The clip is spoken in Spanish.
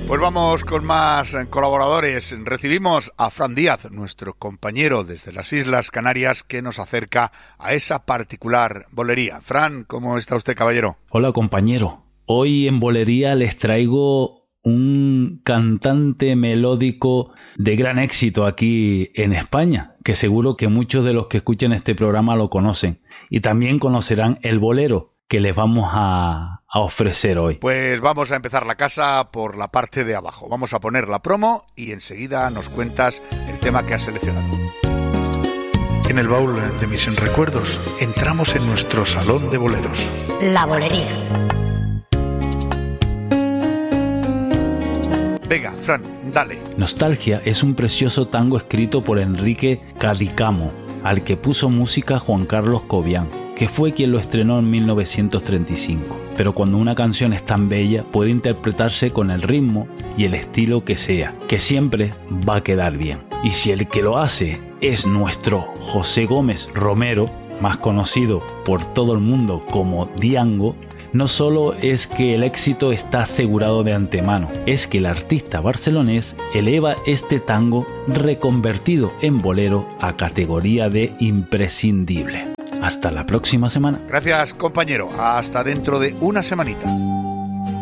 Pues vamos con más colaboradores. Recibimos a Fran Díaz, nuestro compañero desde las Islas Canarias, que nos acerca a esa particular bolería. Fran, ¿cómo está usted, caballero? Hola, compañero. Hoy en Bolería les traigo un cantante melódico de gran éxito aquí en España, que seguro que muchos de los que escuchen este programa lo conocen. Y también conocerán el bolero que les vamos a ofrecer hoy. Pues vamos a empezar la casa por la parte de abajo. Vamos a poner la promo y enseguida nos cuentas el tema que has seleccionado. En el baúl de mis recuerdos entramos en nuestro salón de boleros. La bolería. Venga, Fran, dale. Nostalgia es un precioso tango escrito por Enrique Cadicamo, al que puso música Juan Carlos Cobian, que fue quien lo estrenó en 1935. Pero cuando una canción es tan bella, puede interpretarse con el ritmo y el estilo que sea, que siempre va a quedar bien. Y si el que lo hace es nuestro José Gómez Romero, más conocido por todo el mundo como Diango, no solo es que el éxito está asegurado de antemano, es que el artista barcelonés eleva este tango reconvertido en bolero a categoría de imprescindible. Hasta la próxima semana. Gracias, compañero. Hasta dentro de una semanita.